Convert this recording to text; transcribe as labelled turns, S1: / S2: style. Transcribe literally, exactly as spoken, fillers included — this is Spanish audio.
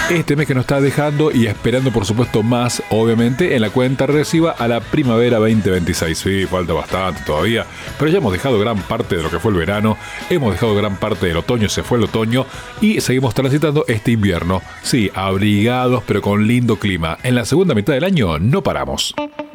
S1: Este mes que nos está dejando y esperando por supuesto más, obviamente, en la cuenta regresiva a la primavera veinte veintiséis. Sí, falta bastante todavía, pero ya hemos dejado gran parte de lo que fue el verano, hemos dejado gran parte del otoño, se fue el otoño y seguimos transitando este invierno. Sí, abrigados pero con lindo clima. En la segunda mitad del año no paramos.